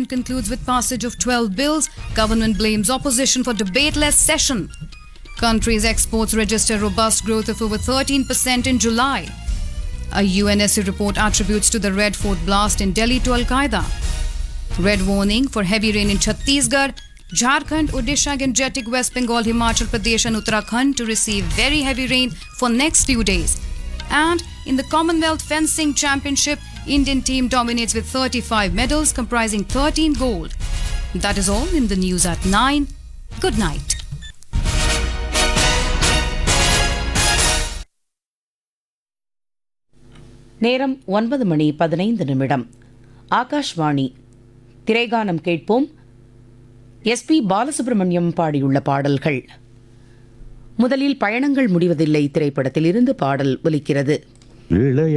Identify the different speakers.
Speaker 1: Parliament concludes with passage of 12 bills. Government blames opposition for debateless session. Country's exports register robust growth of over 13% in July. A UNSC report attributes to the Red Fort blast in Delhi to Al-Qaeda. Red warning for heavy rain in Chhattisgarh. Jharkhand, Odisha, Gangetic, West Bengal, Himachal Pradesh and Uttarakhand to receive very heavy rain for next few days. And in the Commonwealth Fencing Championship, Indian team dominates with 35 medals comprising 13 gold. That is all in the news at 9. Good night.
Speaker 2: நேரம் 9:15 ஆகாஷ்வாணி. திரைகானம் கேட்போம். SP Balasubramaniam பாடியுள்ள பாடல்கள். முதலில் பயணங்கள் முடிவதில்லை திரைப்படத்திலிருந்து பாடல் ஒலிக்கிறது.